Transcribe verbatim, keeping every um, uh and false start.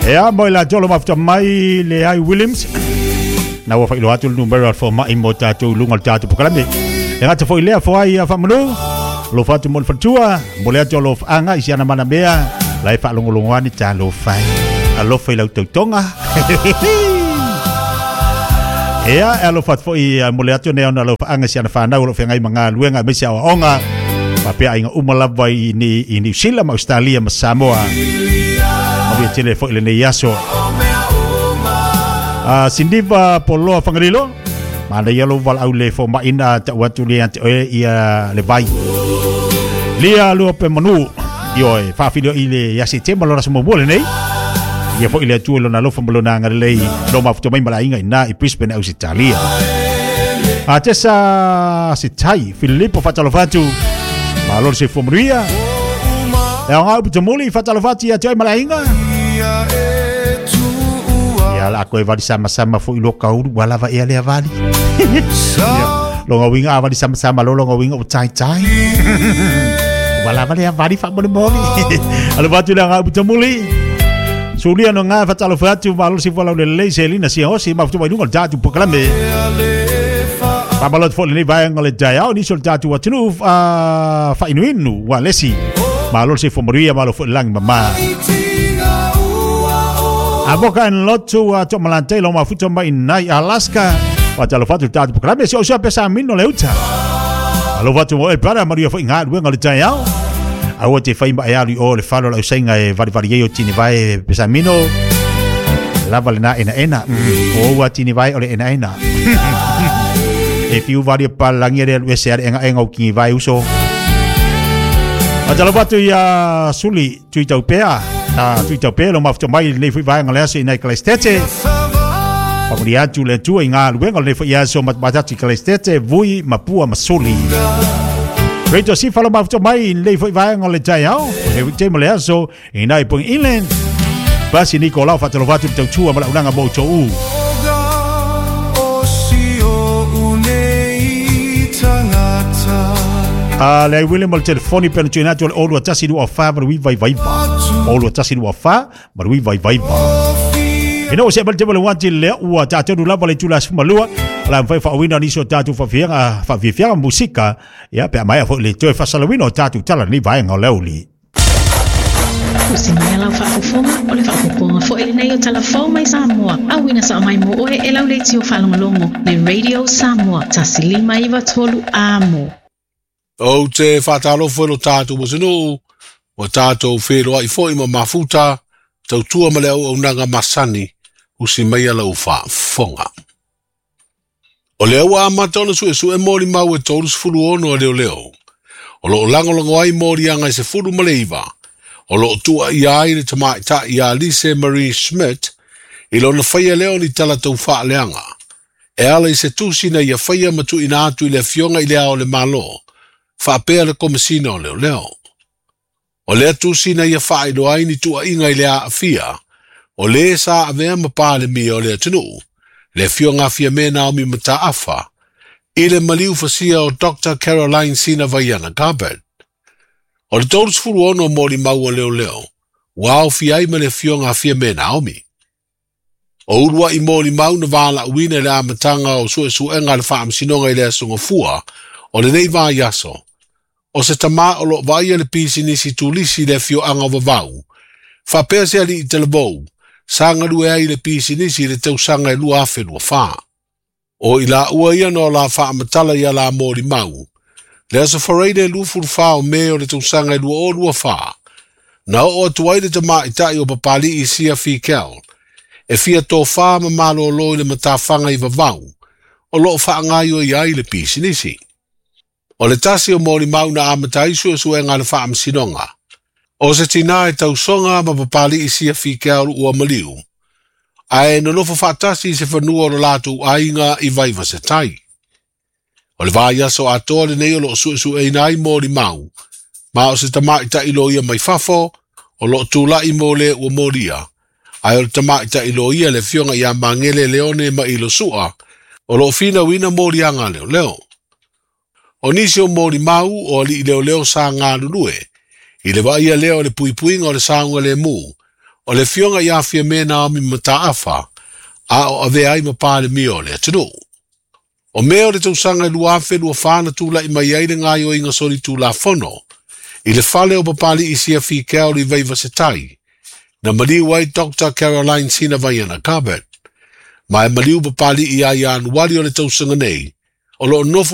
Ea mo la jolo mafta mai le ai Williams. Na wa failo atu numero for mai mo tatu lunga tatu pokalame. E ngata foi lea foi a famano. Lo fatu mo fatua, mo le jolo anga isiana mana bea. Lai fa longolongwani ta lo fai. A lo foi la tonga. Ea e lo fat foi mo le atu ne na lo anga isiana fa na lo fengai manga luenga me sia onga. Papia inga umalava ini ini sila ma Australia ma Samoa. Mabia tele fo ile ne yaso. Ah sindiva polo fangrilo. Mana yalo val au le fo ma ina ta watu le ante ia le vai. Lia lo pe manu. Yo e fa filio ile yasi te malora smo bole nei. Ia fo ile tu lo na lo fo malona ngale lo ma futo mai mala inga ina i Brisbane au Italia. A tesa sitai Filippo Fatalovatu. Malor se fomria. E nga upu muli Fatalovati a toi malainga. Ya la ko vali sama-sama fo ilo kauru wala va ele avali. Longa winga avali sama-sama lo longa winga utai tai. Wala vali avali fa mo mo. Ala batu la nga upu muli. Sulia no nga Fatalovati malor se fola le le selina si osi ma futo mai lunga datu poklame. Pabalot fo ni vai ngale daya ni sol tatu watunu a fa inuinu wa lesi malol se fo moria malo fo lang mama aboka en lotu a to malante lo ma futo mai nai Alaska wa talo fatu tatu programa se o se pesa mino leuta alo vatu mo e para maria fo inga we ngale daya a o te fai mai ali o le falo la senga e vari vari yo tini vai pesa mino la valena ena ena o wa tini vai ole ena ena. If you vari palangi re we share enga enga ki vai uso. Atalo batu ya suli tuita upea. Ah tuita upea lo mafto mai le fu vai ngala se na klestete. Pamoria tu le tu inga luenga le fu ya so mat batati klestete vui mapua masuli. Reto si falo mafto mai le fu vai ngala jayao. E te mole so ina ipong inland. Basi Nicolau fatalo batu tu tu mala unanga mo to u. Ah, le William al telefoni per cinato o lo tassi do fa per wi vai vai va. O lo tassi do fa, per wi vai vai va. E no se bel tebele wanti le o ta te do la vale tula smalua, la vai fa wina ni so tatu fa fiera, fa fiera musica, ya pe mai fo le to fa salawino tatu tala ni vai ngaleuli. Kusi mai la fa fofoma, o le fa fofoma fo ele nei o telefone mai Samoa. A wina sa mai mo o e la le tio fa longo le Radio Samoa, tasili mai va tolu amo. O te whatalo whero tātou wasino, o tātou whero ai fo ima mafuta, tau tua maleo o nanga masani, usi mai ala u wha whonga. O leo a matona su e su e mori mau e tōrus furu ono a leo leo. O lo langolongo ai mori anga i se furu maleiva. O lo tua i aire ta mai ta i a Lise Marie Schmidt, i lo na whaia leo ni tala tau wha leanga. E ala i se tūsina i a whaia matu ina atu i le fionga i lea o le malo. Fa pea le komisina o leo leo. O lea tu sina ia fa ido ai ni tua inga i lea afia. O le sa avea mapale mi o lea tunu. Le fio ngā fia me na omi mata afa. I le maliu fasia o Doctor Caroline Sina Vaiana Garbett. O le tōrus furu ono mori mau o leo leo. Wao fia ai ma le fio ngā fia me na omi. O urua i mori mau na wala uine le amatanga o sue su enga le wha amsinonga i lea sunga fua. O le nei vā yaso. O se tama o lo vai le pisi nisi tulisi le fio anga vavau. Fa pea se ali i telebou. Sanga lue ai le pisi nisi le tau sanga e lua afe lua faa. O ila ua ia no la faa matala ia la mori mau. Le asa fareide lu furu faa o meo le tau sanga e lua o lua faa. Na o atuai le tama i tai o papali i sia fi kel. E fia tō faa ma malo o loi le matafanga i vavau. O lo faa ngai o i ai le pisi nisi. O le tasi o mori mau na amatai su su e ngana wha amsinonga. O se tina e tau songa ma papali i sia fi kearu ua maliu. Ae no nofo whaatasi se whanua o latu ainga i vaiva se tai. O le vāia so atoa le nei o lo su su e nai mori mau. Ma o se tama i ta ilo ia mai fafo, o lo tula i mo le ua moria. Ae o le tama i ta ilo ia le fionga i a mangele leone ma ilo sua, o lo fina wina mori anga leo leo. O nisi o mori mau o li leo leo sa ngā lulue. I le vaia leo le pui pui ngā le saunga le mu. o le fionga ia fia mena mi mataafa, a o ave ai ma pāle mio le atinu. O meo le tausanga i lua afe lua whāna tūla i mai aile ngai o inga sori tūla fono, i le fale o papali i sia fi keo li veiva se tai, na maliu ai Doctor Caroline Sina Vaiana Cabot, ma e maliu papali i ai anu wali o le tausanga nei, o lo nofo